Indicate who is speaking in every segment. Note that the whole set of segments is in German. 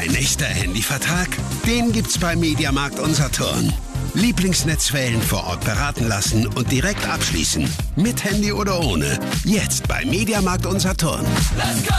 Speaker 1: Ein echter Handyvertrag? Den gibt's bei Mediamarkt und Saturn. Lieblingsnetzwellen vor Ort beraten lassen und direkt abschließen. Mit Handy oder ohne. Jetzt bei Mediamarkt und Saturn.
Speaker 2: Let's go!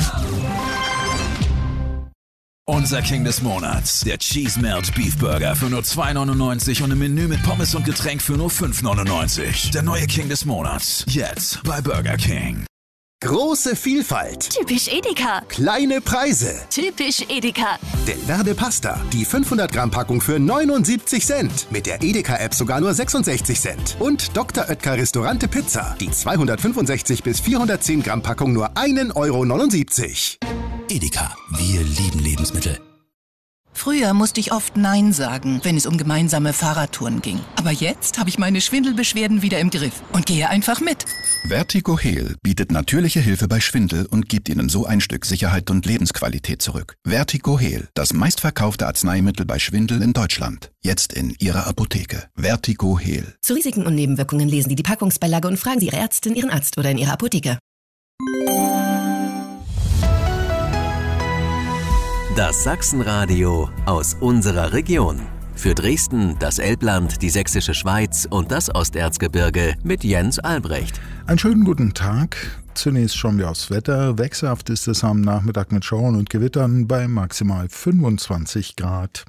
Speaker 3: Unser King des Monats, der Cheese Melt Beef Burger für nur 2,99 und ein Menü mit Pommes und Getränk für nur 5,99. Der neue King des Monats, jetzt bei Burger King.
Speaker 4: Große Vielfalt.
Speaker 5: Typisch Edeka.
Speaker 4: Kleine Preise.
Speaker 5: Typisch Edeka.
Speaker 4: Delverde Pasta, die 500 Gramm Packung für 79 Cent. Mit der Edeka-App sogar nur 66 Cent. Und Dr. Oetker Restaurante Pizza, die 265 bis 410 Gramm Packung nur 1,79 €.
Speaker 6: Edeka, wir lieben Lebensmittel.
Speaker 7: Früher musste ich oft Nein sagen, wenn es um gemeinsame Fahrradtouren ging. Aber jetzt habe ich meine Schwindelbeschwerden wieder im Griff und gehe einfach mit.
Speaker 8: Vertigo Heal bietet natürliche Hilfe bei Schwindel und gibt Ihnen so ein Stück Sicherheit und Lebensqualität zurück. Vertigo Heal, das meistverkaufte Arzneimittel bei Schwindel in Deutschland. Jetzt in Ihrer Apotheke. Vertigo Heal.
Speaker 9: Zu Risiken und Nebenwirkungen lesen Sie die Packungsbeilage und fragen Sie Ihre Ärztin, Ihren Arzt oder in Ihrer Apotheke.
Speaker 10: Das Sachsenradio aus unserer Region. Für Dresden, das Elbland, die Sächsische Schweiz und das Osterzgebirge mit Jens Albrecht.
Speaker 11: Einen schönen guten Tag. Zunächst schauen wir aufs Wetter. Wechselhaft ist es am Nachmittag mit Schauern und Gewittern bei maximal 25 Grad.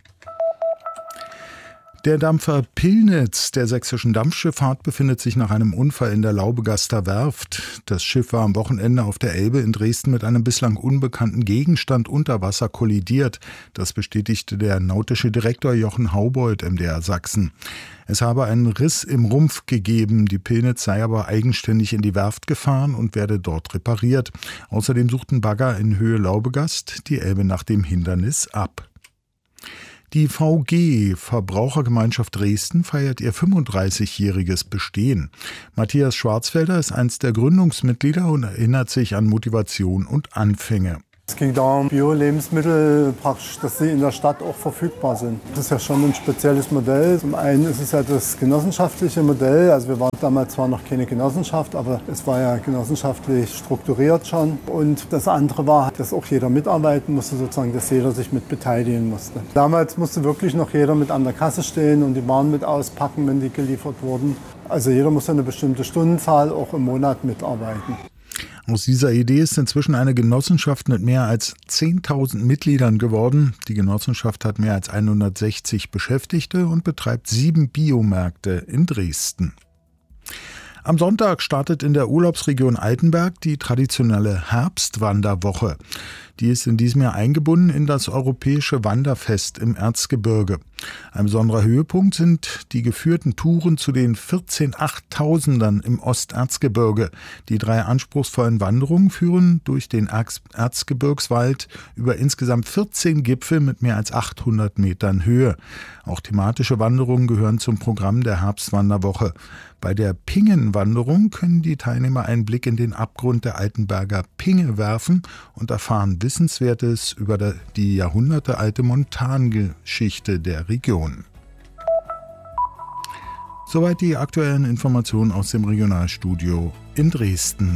Speaker 11: Der Dampfer Pillnitz der sächsischen Dampfschifffahrt befindet sich nach einem Unfall in der Laubegaster Werft. Das Schiff war am Wochenende auf der Elbe in Dresden mit einem bislang unbekannten Gegenstand unter Wasser kollidiert. Das bestätigte der nautische Direktor Jochen Haubold MDR Sachsen. Es habe einen Riss im Rumpf gegeben. Die Pillnitz sei aber eigenständig in die Werft gefahren und werde dort repariert. Außerdem suchten Bagger in Höhe Laubegast die Elbe nach dem Hindernis ab. Die VG, Verbrauchergemeinschaft Dresden, feiert ihr 35-jähriges Bestehen. Matthias Schwarzfelder ist eines der Gründungsmitglieder und erinnert sich an Motivation und Anfänge.
Speaker 12: Es ging darum, Bio-Lebensmittel praktisch, dass sie in der Stadt auch verfügbar sind. Das ist ja schon ein spezielles Modell. Zum einen ist es ja das genossenschaftliche Modell. Also wir waren damals zwar noch keine Genossenschaft, aber es war ja genossenschaftlich strukturiert schon. Und das andere war, dass auch jeder mitarbeiten musste, sozusagen, dass jeder sich mit beteiligen musste. Damals musste wirklich noch jeder mit an der Kasse stehen und die Waren mit auspacken, wenn die geliefert wurden. Also jeder musste eine bestimmte Stundenzahl auch im Monat mitarbeiten.
Speaker 11: Aus dieser Idee ist inzwischen eine Genossenschaft mit mehr als 10.000 Mitgliedern geworden. Die Genossenschaft hat mehr als 160 Beschäftigte und betreibt 7 Biomärkte in Dresden. Am Sonntag startet in der Urlaubsregion Altenberg die traditionelle Herbstwanderwoche. Die ist in diesem Jahr eingebunden in das europäische Wanderfest im Erzgebirge. Ein besonderer Höhepunkt sind die geführten Touren zu den 14 Achttausendern im Osterzgebirge. Die 3 anspruchsvollen Wanderungen führen durch den Erzgebirgswald über insgesamt 14 Gipfel mit mehr als 800 Metern Höhe. Auch thematische Wanderungen gehören zum Programm der Herbstwanderwoche. Bei der Pingenwanderung können die Teilnehmer einen Blick in den Abgrund der Altenberger Pinge werfen und erfahren Wissenswertes über die jahrhundertealte Montangeschichte der Region. Soweit die aktuellen Informationen aus dem Regionalstudio in Dresden.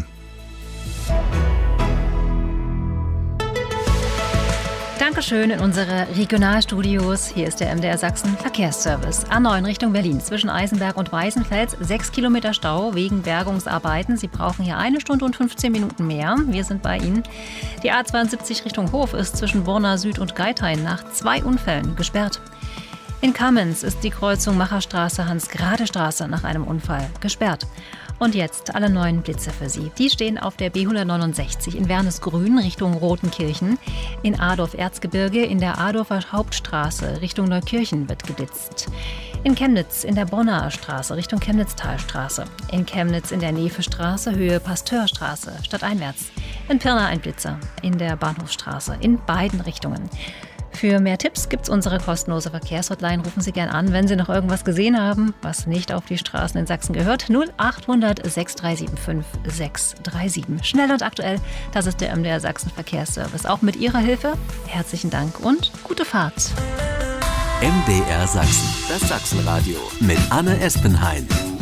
Speaker 13: Dankeschön in unsere Regionalstudios. Hier ist der MDR Sachsen Verkehrsservice. A9 Richtung Berlin zwischen Eisenberg und Weißenfels. 6 Kilometer Stau wegen Bergungsarbeiten. Sie brauchen hier 1 Stunde und 15 Minuten mehr. Wir sind bei Ihnen. Die A72 Richtung Hof ist zwischen Borna Süd und Geithain nach 2 Unfällen gesperrt. In Kamenz ist die Kreuzung Macherstraße, Hans-Grade-Straße nach einem Unfall gesperrt. Und jetzt alle neuen Blitze für Sie. Die stehen auf der B169 in Wernesgrün Richtung Rotenkirchen. In Adorf-Erzgebirge in der Adorfer Hauptstraße Richtung Neukirchen wird geblitzt. In Chemnitz in der Bonner Straße Richtung Chemnitztalstraße. In Chemnitz in der Neefestraße Höhe Pasteurstraße stadteinwärts. In Pirna ein Blitzer in der Bahnhofstraße in beiden Richtungen. Für mehr Tipps gibt's unsere kostenlose Verkehrshotline. Rufen Sie gern an, wenn Sie noch irgendwas gesehen haben, was nicht auf die Straßen in Sachsen gehört. 0800 6375 637. Schnell und aktuell, das ist der MDR Sachsen Verkehrsservice. Auch mit Ihrer Hilfe herzlichen Dank und gute Fahrt.
Speaker 10: MDR Sachsen, das Sachsenradio mit Anne Espenhain.